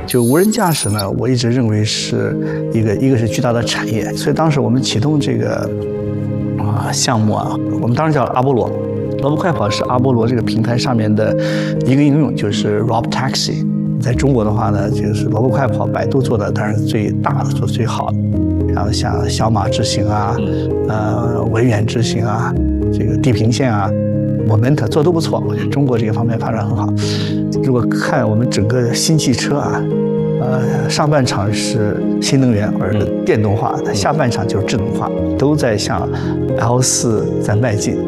就无人驾驶呢，我一直认为是一个是巨大的产业，所以当时我们启动这个项目啊，我们当时叫阿波罗。萝卜快跑是阿波罗这个平台上面的一个应用，就是 Robotaxi。在中国的话呢，就是萝卜快跑，百度做的当然是最大的，做的最好的。然后像小马智行啊，文远智行啊，这个地平线啊，Momenta做得都不错。我觉得中国这个方面发展很好。如果看我们整个新汽车啊，上半场是新能源或者是电动化，下半场就是智能化，都在向 L4在迈进。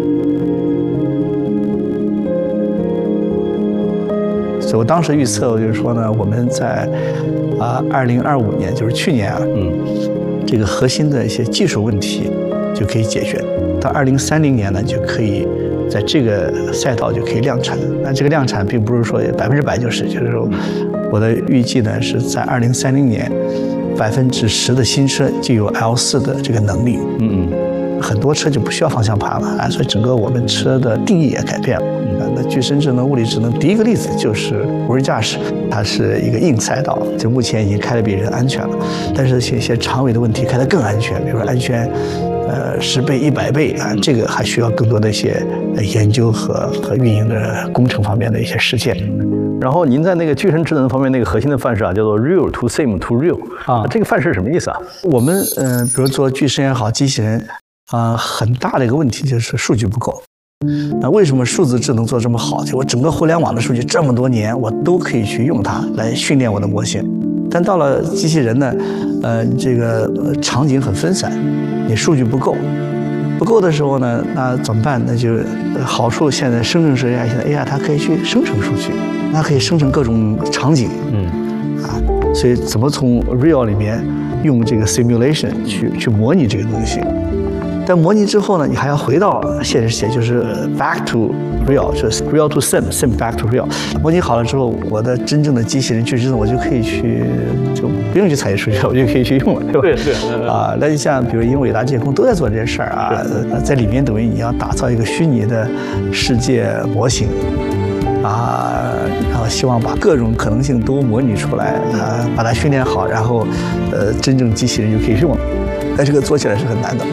所以我当时预测就是说呢，我们在2025年，就是去年啊，这个核心的一些技术问题就可以解决，到2030年呢就可以在这个赛道就可以量产。那这个量产并不是说100%就是说我的预计呢是在2030年10%的新车就有 L4的这个能力。很多车就不需要方向盘了啊，所以整个我们车的定义也改变了。那具身智能、物理智能，第一个例子就是无人驾驶，它是一个硬赛道，就目前已经开得比人安全了，但是一些长尾的问题开得更安全，比如说安全10倍、100倍啊，这个还需要更多的一些研究和运营的工程方面的一些实践。 然后您在那个具身智能方面那个核心的范式啊，叫做 Real to Sim to Real 啊，这个范式是什么意思啊？ 我们比如做具身也好，机器人很大的一个问题就是数据不够。那为什么数字智能做这么好？就我整个互联网的数据这么多年，我都可以去用它来训练我的模型。但到了机器人呢，这个场景很分散，你数据不够的时候呢，那怎么办？那就好处现在生成式 AI， 现在 AI 它可以去生成数据，它可以生成各种场景，所以怎么从 Real 里面用这个 simulation 去模拟这个东西。但模拟之后呢，你还要回到现实世界，就是 back to real， 就是 real to sim back to real。模拟好了之后，我的真正的机器人具身智能，我就可以去，就不用去采集数据，我就可以去用了，对吧？ 对啊，那就像比如英伟达、剑空都在做这些事儿啊，在里面等于你要打造一个虚拟的世界模型啊，然后希望把各种可能性都模拟出来啊，把它训练好，然后真正机器人就可以用了。但这个做起来是很难的。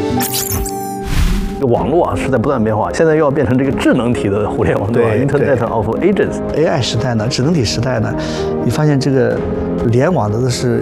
网络啊是在不断变化，现在又要变成这个智能体的互联网，对吧 ？Internet of Agents。 AI 时代呢，智能体时代呢，你发现这个联网的是